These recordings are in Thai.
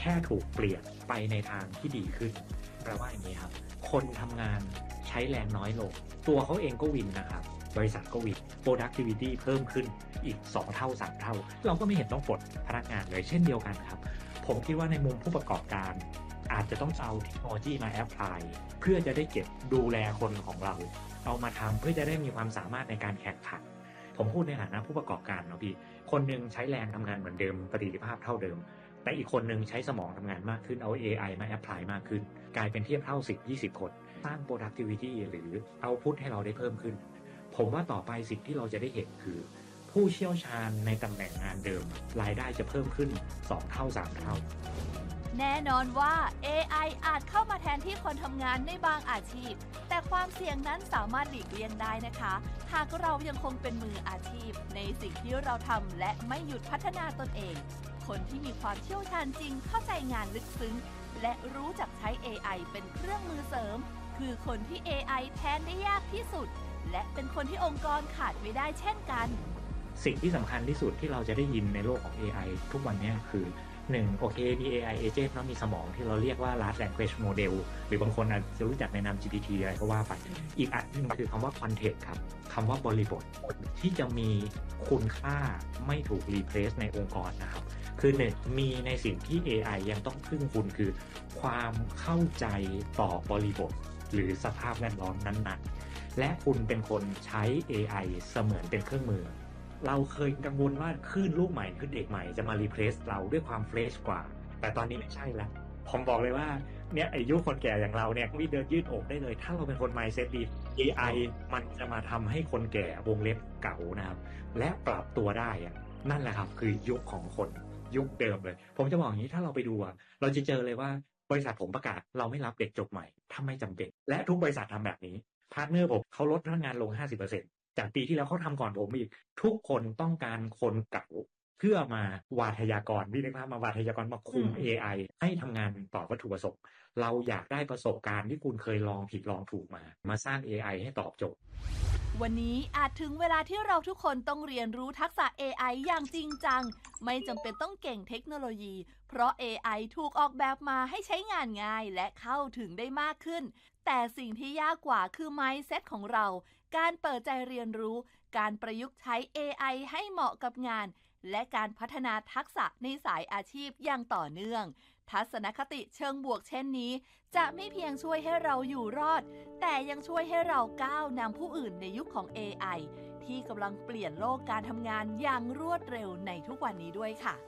ค่ถูกเปลี่ยนไปในทางที่ดีขึ้นแปลว่าอย่างนี้ครับคนทำงานใช้แรงน้อยลงตัวเขาเองก็วินนะครับบริษัทก็วิน productivity เพิ่มขึ้นอีก2เท่า3เท่าเราก็ไม่เห็นต้องปลดพนักงานเลยเช่นเดียวกันครับผมคิดว่าในมุมผู้ประกอบการอาจจะต้องเอาเทคโนโลยีมาแอพพลายเพื่อจะได้เก็บดูแลคนของเราเอามาทำเพื่อจะได้มีความสามารถในการแข่งขันผมพูดในฐานะผู้ประกอบการเนาะพี่คนนึงใช้แรงทำงานเหมือนเดิมประสิทธิภาพเท่าเดิมแต่อีกคนนึงใช้สมองทำงานมากขึ้นเอา AI มาแอพพลายมากขึ้นกลายเป็นเทียบเท่า10-20 คนสร้าง productivity หรือ output ให้เราได้เพิ่มขึ้นผมว่าต่อไปสิ่งที่เราจะได้เห็นคือผู้เชี่ยวชาญในตำแหน่งงานเดิมรายได้จะเพิ่มขึ้น2เท่า3เท่าแน่นอนว่า AI อาจเข้ามาแทนที่คนทำงานในบางอาชีพแต่ความเสี่ยงนั้นสามารถหลีกเลี่ยงได้นะคะหากเรายังคงเป็นมืออาชีพในสิ่งที่เราทำและไม่หยุดพัฒนาตนเองคนที่มีความเชี่ยวชาญจริงเข้าใจงานลึกซึ้งและรู้จักใช้ AI เป็นเครื่องมือเสริมคือคนที่ AI แทนได้ยากที่สุดและเป็นคนที่องค์กรขาดไม่ได้เช่นกันสิ่งที่สำคัญที่สุดที่เราจะได้ยินในโลกของ AI ทุกวันนี้คือ1โอเคมี AI agent เนาะมีสมองที่เราเรียกว่า large language model หรือบางคนอาจจะรู้จักในนาม GPT อะไรก็ว่าไปอีกอันนึงคือคำว่า context ครับคำว่าบริบทที่จะมีคุณค่าไม่ถูก replace ในองค์กรนะครับคือ1มีในสิ่งที่ AI ยังต้องพึ่งคุณคือความเข้าใจต่อบริบทหรือสภาพแวดล้อมนั้นๆและคุณเป็นคนใช้ AI เสมือนเป็นเครื่องมือเราเคยกังวลว่าคลื่นลูกใหม่ขึ้นเด็กใหม่จะมารีเพลซเราด้วยความเฟรชกว่าแต่ตอนนี้ไม่ใช่แล้วผมบอกเลยว่าเนี่ยอายุคนแก่อย่างเราเนี่ยวิ่งเดินยืดอกได้เลยถ้าเราเป็นคน mindset ดี AI มันจะมาทำให้คนแก่วงเล็บเก่านะครับและปรับตัวได้นั่นแหละครับคือยุคของคนยุคเดิมเลยผมจะบอกอย่างนี้ถ้าเราไปดูเราจะเจอเลยว่าบริษัทผมประกาศเราไม่รับเด็กจบใหม่ถ้าไม่จำเป็นและทุกบริษัททำแบบนี้พาร์ทเนอร์ผมเขาลดพนักงานลง 50%จากปีที่แล้วเขาทำก่อนผมอีกทุกคนต้องการคนเก่าเพื่อมาวาทยากรวินิจฉัยมาวาทยากรมาคุม AI ให้ทำงานต่อวัตถุประสงค์เราอยากได้ประสบการณ์ที่คุณเคยลองผิดลองถูกมาสร้าง AI ให้ตอบโจทย์วันนี้อาจถึงเวลาที่เราทุกคนต้องเรียนรู้ทักษะ AI อย่างจริงจังไม่จำเป็นต้องเก่งเทคโนโลยีเพราะ AI ถูกออกแบบมาให้ใช้งานง่ายและเข้าถึงได้มากขึ้นแต่สิ่งที่ยากกว่าคือ mindset ของเราการเปิดใจเรียนรู้การประยุกต์ใช้ AI ให้เหมาะกับงานและการพัฒนาทักษะในสายอาชีพอย่างต่อเนื่องทัศนคติเชิงบวกเช่นนี้จะไม่เพียงช่วยให้เราอยู่รอดแต่ยังช่วยให้เราก้าวนำผู้อื่นในยุคของ AI ที่กำลังเปลี่ยนโลกการทำงานอย่างรวดเร็วในทุกวันนี้ด้วยค่ะ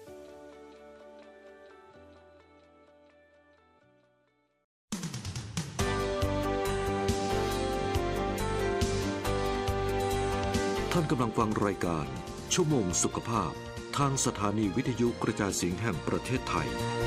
ท่านกำลังฟังรายการชั่วโมงสุขภาพทางสถานีวิทยุกระจายเสียงแห่งประเทศไทย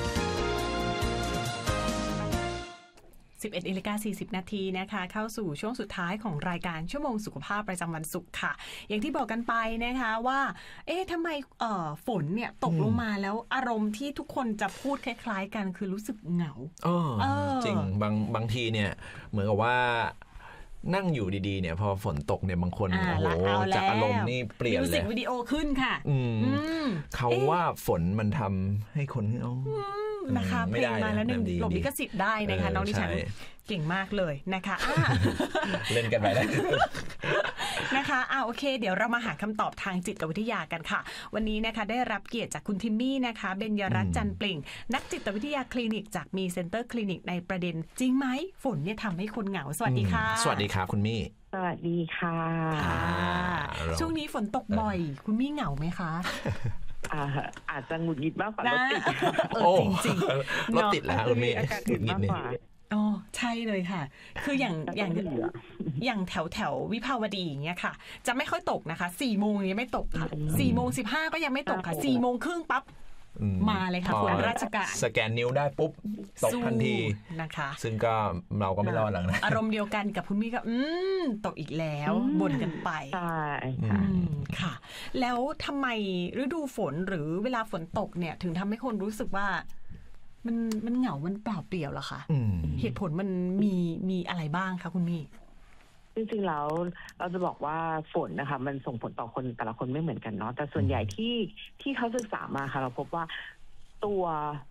11:40 นาทีนะคะเข้าสู่ช่วงสุดท้ายของรายการชั่วโมงสุขภาพประจำวันศุกร์ค่ะอย่างที่บอกกันไปนะคะว่าทำไมฝนเนี่ยตกลงมาแล้วอารมณ์ที่ทุกคนจะพูดคล้ายๆกันคือรู้สึกเหงาจริงบางทีเนี่ยเหมือนกับว่านั่งอยู่ดีๆเนี่ยพอฝนตกเนี่ยบางคนโอ้โหจากอารมณ์นี่เปลี่ยนเลยมิวสิกวิดีโอขึ้นค่ะเขาว่าฝนมันทำให้คนเหงานะคะเพลงมาแล้วหนึ่งหลบลิขสิทธิ์ได้นะคะน้องดิฉันเก่งมากเลยนะคะเล่นกันไปได้นะคะโอเคเดี๋ยวเรามาหาคำตอบทางจิตวิทยากันค่ะวันนี้นะคะได้รับเกียรติจากคุณทิมมี่นะคะเบญญรัตน์จันปลิ่งนักจิตวิทยาคลินิกจากมีเซ็นเตอร์คลินิกในประเด็นจริงไหมฝนเนี่ยทำให้คนเหงาสวัสดีค่ะสวัสดีครับคุณมี่สวัสดีค่ะช่วงนี้ฝนตกบ่อยคุณมี่เหงาไหมคะอาจจะหงุดหงิดมากกว่ารถติดจริงๆรถติดแล้วคุณมี่อากาศหงุดหงิดมากกว่าใช่เลยค่ะคืออย่างแถววิภาวดีอย่างเงี้ยค่ะจะไม่ค่อยตกนะคะ 4 โมงยังไม่ตกค่ะ 4 โมง 15ก็ยังไม่ตกค่ะ 4 โมงครึ่งปั๊บมาเลยค่ะฝนราชการสแกนนิ้วได้ปุ๊บตกทันทีนะคะซึ่งก็เราก็ไม่รอดหรอกนะอารมณ์เดียวกันกับคุณมี่ก็ตกอีกแล้วบ่นกันไปใช่ค่ะแล้วทำไมฤดูฝนหรือเวลาฝนตกเนี่ยถึงทำให้คนรู้สึกว่ามันเหงามันเปล่าเปลี่ยวล่ะคะเหตุผลมันมีอะไรบ้างคะคุณมี่จริงๆแล้วเราจะบอกว่าฝนนะคะมันส่งผลต่อคนแต่ละคนไม่เหมือนกันเนาะแต่ส่วนใหญ่ที่เขาศึกษามาค่ะเราพบว่าตัว